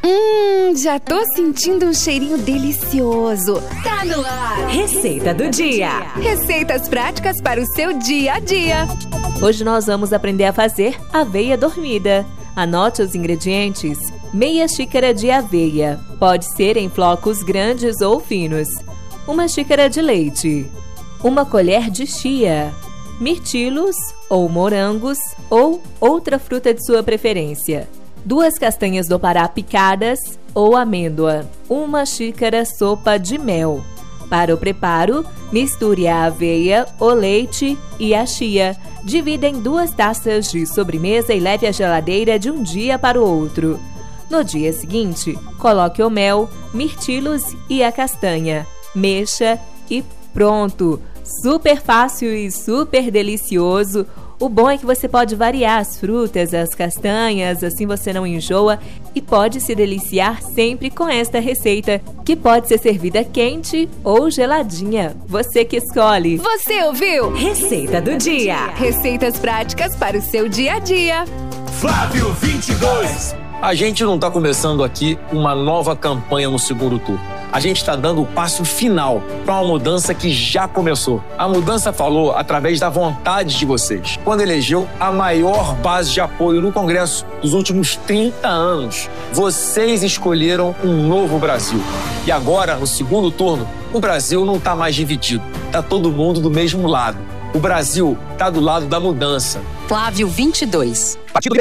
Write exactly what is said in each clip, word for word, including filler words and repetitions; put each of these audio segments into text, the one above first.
Hum, já tô sentindo um cheirinho delicioso. Tá no ar! Receita do dia. Receitas práticas para o seu dia a dia. Hoje nós vamos aprender a fazer aveia dormida. Anote os ingredientes. Meia xícara de aveia. Pode ser em flocos grandes ou finos. Uma xícara de leite. Uma colher de chia. Mirtilos ou morangos ou outra fruta de sua preferência. Duas castanhas do Pará picadas ou amêndoa. Uma xícara sopa de mel. Para o preparo, misture a aveia, o leite e a chia. Divida em duas taças de sobremesa e leve à geladeira de um dia para o outro. No dia seguinte, coloque o mel, mirtilos e a castanha. Mexa e pronto! Super fácil e super delicioso. O bom é que você pode variar as frutas, as castanhas, assim você não enjoa e pode se deliciar sempre com esta receita, que pode ser servida quente ou geladinha. Você que escolhe. Você ouviu? Receita do dia. Receitas práticas para o seu dia a dia. Flávio vinte e dois. A gente não está começando aqui uma nova campanha no segundo turno. A gente está dando o passo final para uma mudança que já começou. A mudança falou através da vontade de vocês, quando elegeu a maior base de apoio no Congresso dos últimos trinta anos. Vocês escolheram um novo Brasil. E agora, no segundo turno, o Brasil não está mais dividido. Está todo mundo do mesmo lado. O Brasil está do lado da mudança. Flávio vinte e dois. Partido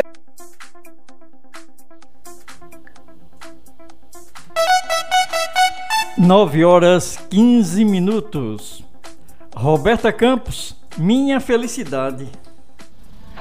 nove horas quinze minutos. Roberta Campos, Minha Felicidade.